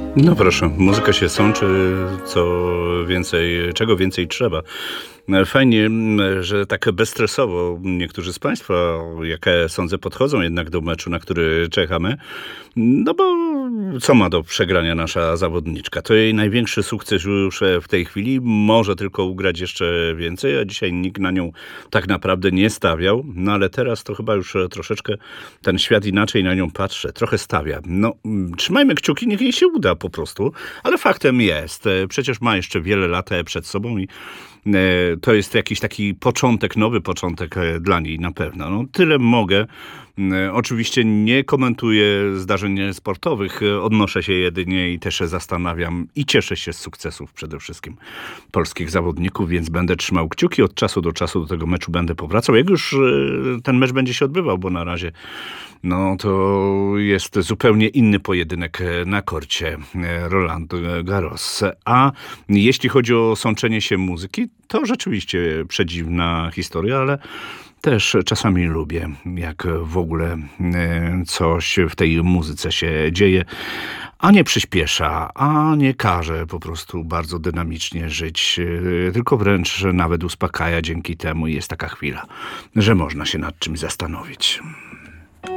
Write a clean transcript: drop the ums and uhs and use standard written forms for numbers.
No proszę, muzyka się sączy, czego więcej trzeba. Fajnie, że tak bezstresowo niektórzy z Państwa, jak sądzę, podchodzą jednak do meczu, na który czekamy. No bo co ma do przegrania nasza zawodniczka? To jej największy sukces już w tej chwili. Może tylko ugrać jeszcze więcej, a dzisiaj nikt na nią tak naprawdę nie stawiał. No ale teraz to chyba już troszeczkę ten świat inaczej na nią patrzy, trochę stawia. No, trzymajmy kciuki, niech jej się uda po prostu. Ale faktem jest, przecież ma jeszcze wiele lat przed sobą i to jest jakiś taki początek, nowy początek dla niej na pewno. No, tyle mogę. Oczywiście nie komentuję zdarzeń sportowych, odnoszę się jedynie i też się zastanawiam i cieszę się z sukcesów przede wszystkim polskich zawodników, więc będę trzymał kciuki, od czasu do czasu do tego meczu będę powracał. Jak już ten mecz będzie się odbywał, bo na razie no to jest zupełnie inny pojedynek na korcie Roland Garros. A jeśli chodzi o sączenie się muzyki, to rzeczywiście przedziwna historia, ale też czasami lubię, jak w ogóle coś w tej muzyce się dzieje, a nie przyspiesza, a nie każe po prostu bardzo dynamicznie żyć, tylko wręcz nawet uspokaja dzięki temu i jest taka chwila, że można się nad czymś zastanowić.